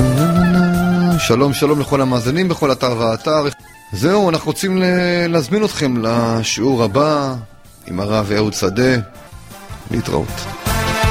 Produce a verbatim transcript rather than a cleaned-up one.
שלום שלום לכל המאזינים בכל אתר ואתר. זהו, אנחנו רוצים להזמין אתכם לשיעור הבא עם הרב אהוד שדה. להתראות.